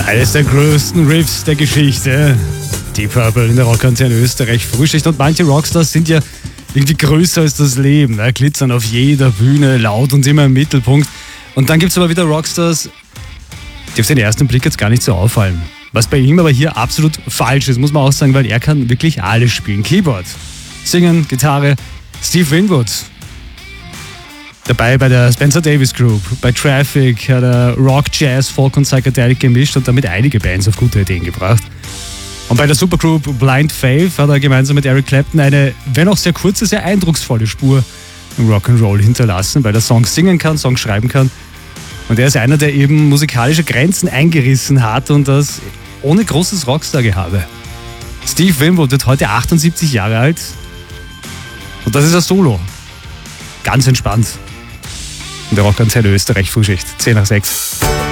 Eines der größten Riffs der Geschichte. Deep Purple in der Rockantenne Österreich. Frühschicht, und manche Rockstars sind ja irgendwie größer als das Leben. Ne? Glitzern auf jeder Bühne, laut und immer im Mittelpunkt. Und dann gibt es aber wieder Rockstars, die auf den ersten Blick jetzt gar nicht so auffallen. Was bei ihm aber hier absolut falsch ist, muss man auch sagen, weil er kann wirklich alles spielen. Keyboard, Singen, Gitarre. Steve Winwood. Dabei bei der Spencer Davis Group, bei Traffic hat er Rock, Jazz, Folk und Psychedelic gemischt und damit einige Bands auf gute Ideen gebracht. Und bei der Supergroup Blind Faith hat er gemeinsam mit Eric Clapton eine, wenn auch sehr kurze, sehr eindrucksvolle Spur im Rock'n'Roll hinterlassen, weil er Songs singen kann, Songs schreiben kann. Und er ist einer, der eben musikalische Grenzen eingerissen hat und das ohne großes Rockstar-Gehabe. Steve Winwood wird heute 78 Jahre alt und das ist ein Solo. Ganz entspannt. In der Rockantenne Österreich Frühschicht, 10 nach 6.